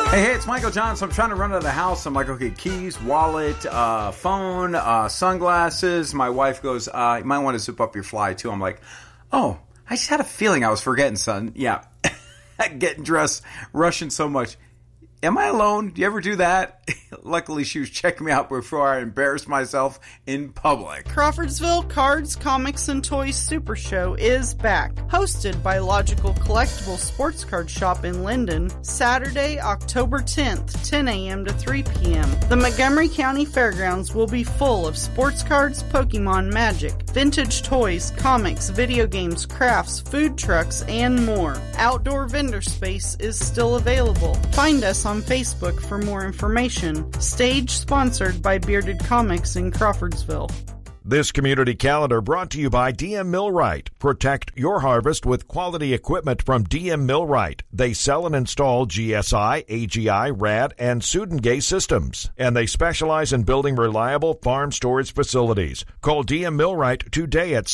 Hey, it's Michael Johnson. I'm trying to run out of the house. I'm like, okay, keys, wallet, phone, sunglasses. My wife goes, you might want to zip up your fly, too. I'm like, oh, I just had a feeling I was forgetting something. Yeah, getting dressed, rushing so much. Am I alone? Do you ever do that? Luckily, she was checking me out before I embarrassed myself in public. Crawfordsville Cards, Comics, and Toys Super Show is back. Hosted by Logical Collectible Sports Card Shop in Linden, Saturday, October 10th, 10 a.m. to 3 p.m. The Montgomery County Fairgrounds will be full of sports cards, Pokemon, Magic, vintage toys, comics, video games, crafts, food trucks, and more. Outdoor vendor space is still available. Find us on Facebook for more information. Stage sponsored by Bearded Comics in Crawfordsville. This community calendar brought to you by DM Millwright. Protect your harvest with quality equipment from DM Millwright. They sell and install GSI, AGI, RAD, and Sudengate systems. And they specialize in building reliable farm storage facilities. Call DM Millwright today at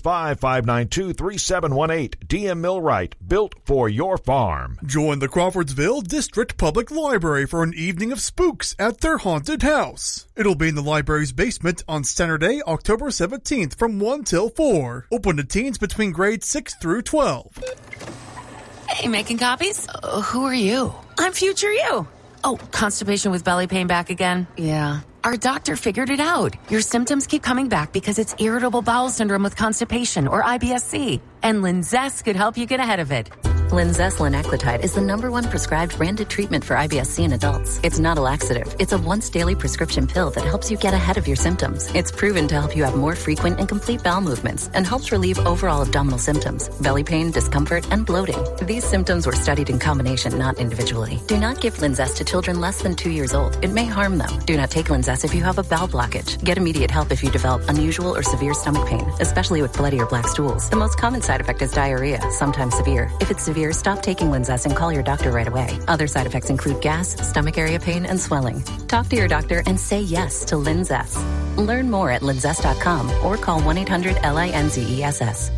765-592-3718. DM Millwright, built for your farm. Join the Crawfordsville District Public Library for an evening of spooks at their haunted house. It'll be in the library's basement on Saturday, October 17th from 1 till 4. Open to teens between grades 6 through 12. Hey, making copies? Who are you? I'm future you. Oh, constipation with belly pain back again? Yeah. Our doctor figured it out. Your symptoms keep coming back because it's irritable bowel syndrome with constipation, or IBS-C. And Linzess could help you get ahead of it. Linzess linaclotide is the #1 prescribed branded treatment for IBS-C in adults. It's not a laxative. It's a once-daily prescription pill that helps you get ahead of your symptoms. It's proven to help you have more frequent and complete bowel movements and helps relieve overall abdominal symptoms, belly pain, discomfort, and bloating. These symptoms were studied in combination, not individually. Do not give Linzess to children less than 2 years old. It may harm them. Do not take Linzess if you have a bowel blockage. Get immediate help if you develop unusual or severe stomach pain, especially with bloody or black stools. The most common side effect is diarrhea, sometimes severe. If it's severe, stop taking Linzess and call your doctor right away. Other side effects include gas, stomach area pain, and swelling. Talk to your doctor and say yes to Linzess. Learn more at linzess.com or call 1-800-LINZESS.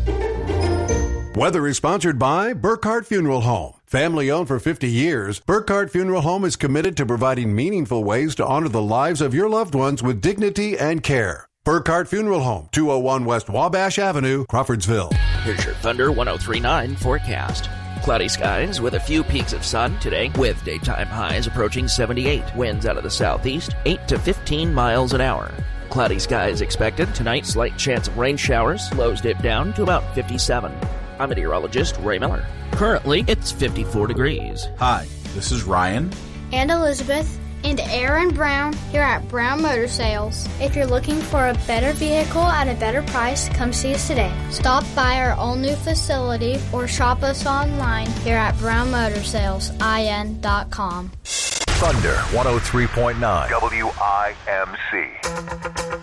Weather is sponsored by Burkhardt Funeral Home. Family owned for 50 years, Burkhardt Funeral Home is committed to providing meaningful ways to honor the lives of your loved ones with dignity and care. Burkhardt Funeral Home, 201 West Wabash Avenue, Crawfordsville. Here's your Thunder 103.9 forecast. Cloudy skies with a few peaks of sun today, with daytime highs approaching 78. Winds out of the southeast, 8 to 15 miles an hour. Cloudy skies expected tonight. Slight chance of rain showers. Lows dip down to about 57. I'm meteorologist Ray Miller. Currently, it's 54 degrees. Hi, this is Ryan and Elizabeth and Aaron Brown here at Brown Motor Sales. If you're looking for a better vehicle at a better price, come see us today. Stop by our all-new facility or shop us online here at brownmotorsalesin.com. Thunder 103.9 WIMC.